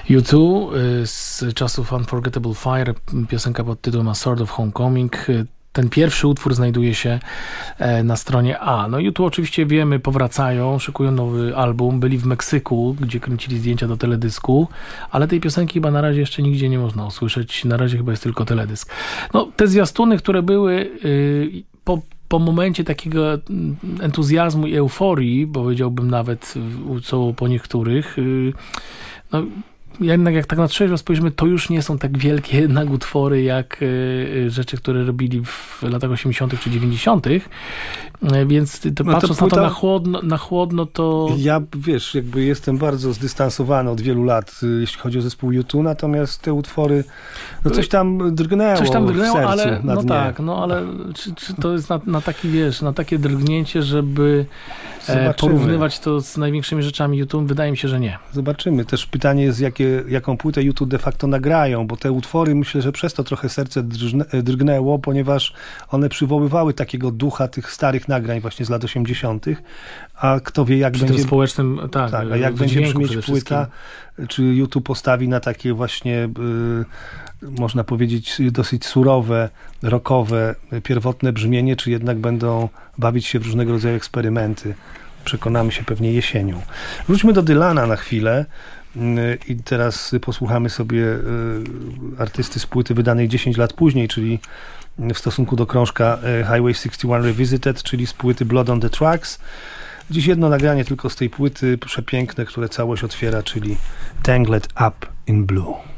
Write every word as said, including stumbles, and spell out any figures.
U dwa z czasów Unforgettable Fire, piosenka pod tytułem A Sword of Homecoming. Ten pierwszy utwór znajduje się na stronie A. No U dwa oczywiście wiemy, powracają, szykują nowy album, byli w Meksyku, gdzie kręcili zdjęcia do teledysku, ale tej piosenki chyba na razie jeszcze nigdzie nie można usłyszeć, na razie chyba jest tylko teledysk. No te zwiastuny, które były yy, po po momencie takiego entuzjazmu i euforii, powiedziałbym nawet co po niektórych, no jednak jak tak na trzeźwo spojrzymy, to już nie są tak wielkie jednak utwory jak rzeczy, które robili w latach osiemdziesiątych czy dziewięćdziesiątych, więc to no patrząc to płyta, na to na chłodno, na chłodno, to... Ja, wiesz, jakby jestem bardzo zdystansowany od wielu lat, jeśli chodzi o zespół U dwa, natomiast te utwory, no coś tam drgnęło Coś tam drgnęło, w sercu, ale na no dnie. tak, no ale czy, czy to jest na, na taki, wiesz, na takie drgnięcie, żeby e, porównywać to z największymi rzeczami U dwa? Wydaje mi się, że nie. Zobaczymy. Też pytanie jest, jakie, jaką płytę U dwa de facto nagrają, bo te utwory, myślę, że przez to trochę serce drgnęło, ponieważ one przywoływały takiego ducha tych starych nagrań właśnie z lat osiemdziesiątych, a kto wie, jak Przy będzie... tym społecznym, tak, tak a jak będzie brzmieć płyta, czy U dwa postawi na takie właśnie, y, można powiedzieć, dosyć surowe, rockowe, pierwotne brzmienie, czy jednak będą bawić się w różnego rodzaju eksperymenty. Przekonamy się pewnie jesienią. Wróćmy do Dylana na chwilę i teraz posłuchamy sobie artysty z płyty wydanej dziesięć lat później, czyli w stosunku do krążka Highway sześćdziesiąt jeden Revisited, czyli z płyty Blood on the Tracks. Dziś jedno nagranie tylko z tej płyty, przepiękne, które całość otwiera, czyli Tangled Up in Blue.